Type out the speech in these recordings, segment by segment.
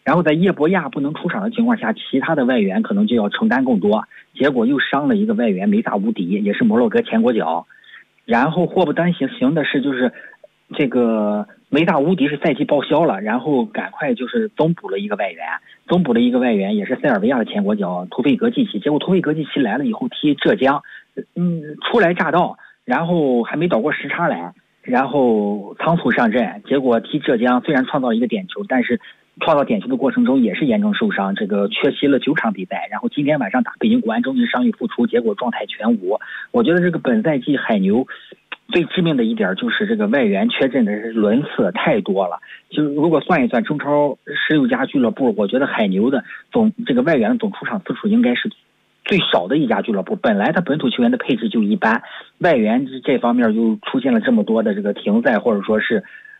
然后在叶博亚不能出场的情况下，其他的外援可能就要承担更多，结果又伤了一个外援梅萨乌迪，也是摩洛哥前国脚。然后祸不单行的是，就是这个梅萨乌迪是赛季报销了，然后赶快就是增补了一个外援，也是塞尔维亚的前国脚图费格季奇。结果图费格季奇来了以后踢浙江，初来乍到，然后还没倒过时差来，然后仓促上阵，结果踢浙江虽然创造了一个点球，但是创造点球的过程中也是严重受伤，这个缺席了9场比赛。然后今天晚上打北京国安终于伤愈复出，结果状态全无。我觉得这个本赛季海牛最致命的一点就是这个外援缺阵的轮次太多了。就如果算一算中超16家俱乐部，我觉得海牛的这个外援的总出场次数应该是最少的一家俱乐部。本来他本土球员的配置就一般，外援这方面又出现了这么多的这个停赛或者说是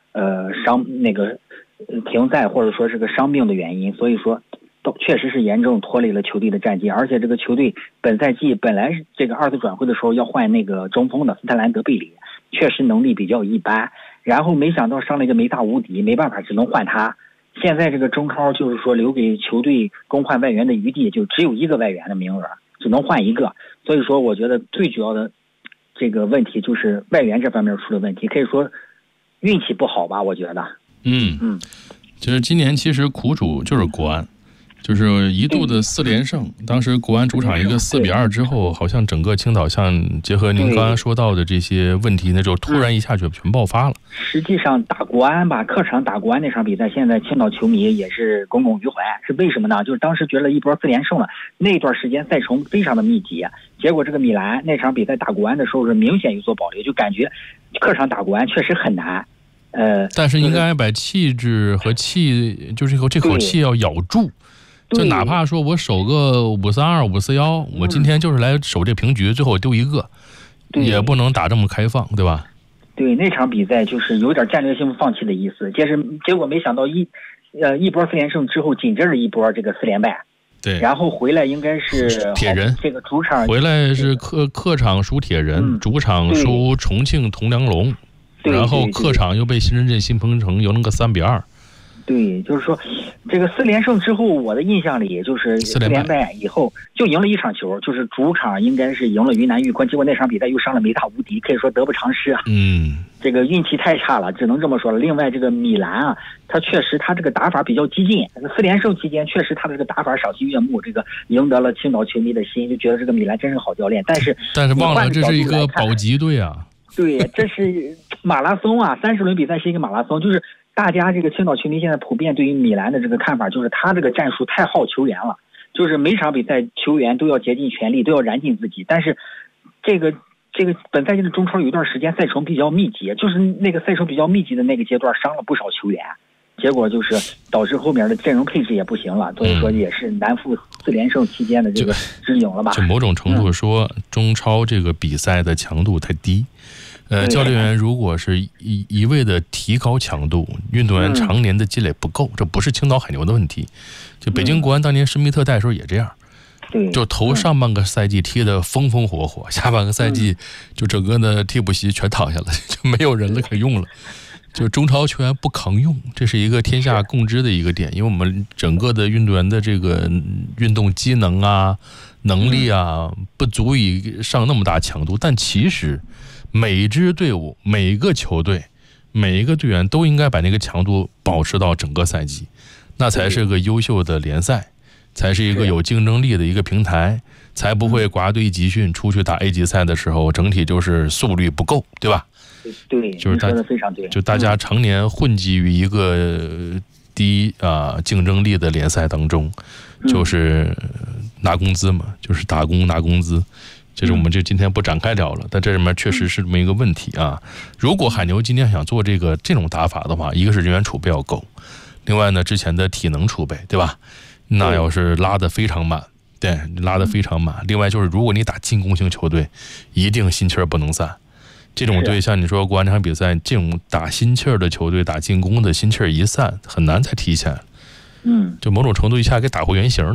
停赛或者说是个伤病的原因，所以说确实是严重拖累了球队的战绩。而且这个球队本赛季本来是这个2次转会的时候要换那个中锋的斯特兰德贝里，确实能力比较一般，然后没想到伤了一个梅萨乌迪，没办法只能换他。现在这个中超就是说留给球队更换外援的余地就只有一个外援的名额，只能换一个。所以说我觉得最主要的这个问题就是外援这方面出了问题，可以说运气不好吧，我觉得。 就是今年其实苦主就是国安，就是一度的4连胜，当时国安主场一个4-2之后，好像整个青岛像结合您刚刚说到的这些问题，那就突然一下就全爆发了。 实际上打国安吧，客场打国安那场比赛，现在青岛球迷也是耿耿于怀，是为什么呢？就是当时觉得一波4连胜了，那段时间赛程非常的密集，结果这个米兰那场比赛打国安的时候是明显有所保留，就感觉客场打国安确实很难。 但是应该把气质和就是这口气要咬住，就哪怕说我守个5-3-2、5-4-1，我今天就是来守这平局，最后丢一个，也不能打这么开放，对吧？ 对，那场比赛就是有点战略性放弃的意思，结果没想到一波4连胜之后，紧接着一波这个4连败。 对， 然后回来应该是铁人， 这个主场回来是客场输铁人，主场输重庆铜梁龙。然后客场又被新深圳新鹏城赢了个3-2。 对，就是说这个4连胜之后，我的印象里就是4连败以后就赢了一场球，就是主场应该是赢了云南玉坤，结果那场比赛又伤了梅萨乌迪，可以说得不偿失啊。这个运气太差了，只能这么说了。另外这个米兰啊，他确实他这个打法比较激进，4连胜期间确实他的这个打法赏心悦目，这个赢得了青岛球迷的心，就觉得这个米兰真是好教练。但是忘了这是一个保级队啊。 对，这是马拉松啊，30轮比赛是一个马拉松，就是大家这个青岛球迷现在普遍对于米兰的这个看法，就是他这个战术太耗球员了，就是每场比赛球员都要竭尽全力，都要燃尽自己。但是这个本赛季的中超有一段时间赛程比较密集，就是那个赛程比较密集的那个阶段伤了不少球员，结果就是导致后面的阵容配置也不行了，所以说也是难负4连胜期间的这个指引了吧。 就某种程度说，中超这个比赛的强度太低。教练员如果是一味的提高强度，运动员常年的积累不够，这不是青岛海牛的问题。就北京国安当年施密特带的时候也这样，就头上半个赛季踢得风风火火，下半个赛季就整个的替补席全躺下了，就没有人了可用了。就中超球员不扛用，这是一个天下共知的一个点，因为我们整个的运动员的这个运动机能啊、能力啊，不足以上那么大强度。但其实每一支队伍、每一个球队、每一个队员都应该把那个强度保持到整个赛季，那才是个优秀的联赛，才是一个有竞争力的一个平台，才不会挂队集训出去打 A 级赛的时候，整体就是速率不够，对吧？ 对， 就是说的非常对。 就大家常年混迹于一个低竞争力的联赛当中，就是拿工资嘛，就是打工拿工资。这是我们今天不展开聊了，但这里面确实是这么一个问题啊。如果海牛今天想做这种打法的话，一个是人员储备要够，另外呢之前的体能储备，对吧？那要是拉得非常满，对，拉得非常满。另外就是如果你打进攻型球队，一定心气儿不能散。这种队像你说国安这场比赛，这种打心气儿的球队，打进攻的心气儿一散，很难再提起来。就某种程度一下给打回原形了。